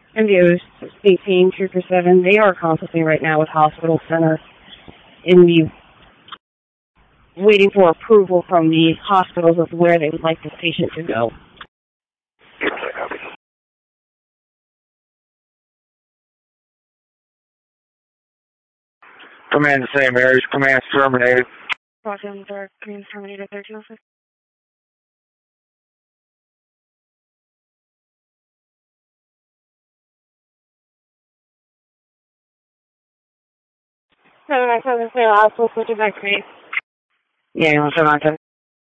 MDOs 18, Trooper 7, they are consulting right now with Hospital Center in the waiting for approval from the hospitals of where they would like this patient to go. Command the same areas. Command terminated. Command terminated 1306. Clear hospital, switch it back to me. Yeah, you want to